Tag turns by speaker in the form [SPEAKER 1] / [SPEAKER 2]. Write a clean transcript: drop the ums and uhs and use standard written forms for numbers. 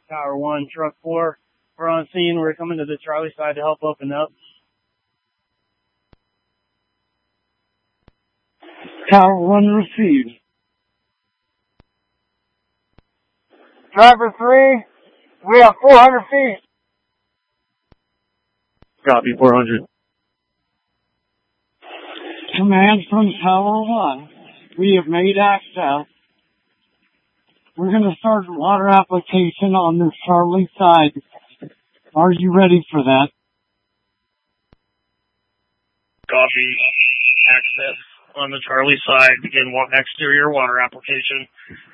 [SPEAKER 1] Tower 1, Truck 4. We're on scene. We're coming to the Charlie side to help open up.
[SPEAKER 2] Tower 1 received.
[SPEAKER 1] Driver 3, we have 400 feet.
[SPEAKER 3] Copy, 400.
[SPEAKER 2] Command from Tower 1. We have made access. We're going to start water application on the Charlie side. Are you ready for that?
[SPEAKER 3] Copy. Access on the Charlie side. Begin exterior water application.